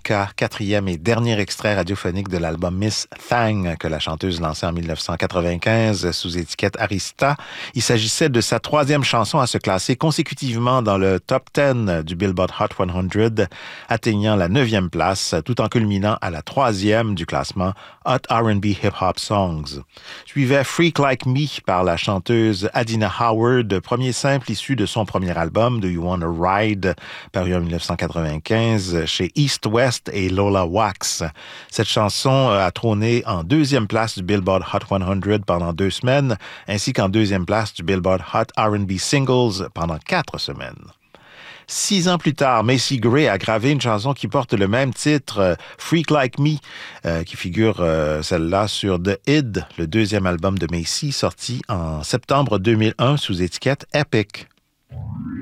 Wonka, quatrième et dernier extrait radiophonique de l'album Miss Thang que la chanteuse lançait en 1995 sous étiquette Arista. Il s'agissait de sa troisième chanson à se classer consécutivement dans le top 10 du Billboard Hot 100, atteignant la 9e place, tout en culminant à la 3e du classement Hot R&B Hip Hop Songs. Suivait Freak Like Me par la chanteuse Adina Howard, premier simple issu de son premier album Do You Wanna Ride, paru en 1995 chez East West et Lola Wax. Cette chanson a trôné en 2e place du Billboard Hot 100 pendant 2 semaines, ainsi qu'en 2e place du Billboard Hot R&B Singles pendant 4 semaines. 6 ans plus tard, Macy Gray a gravé une chanson qui porte le même titre, Freak Like Me, qui figure celle-là sur The Id, le 2e album de Macy, sorti en septembre 2001 sous étiquette Epic.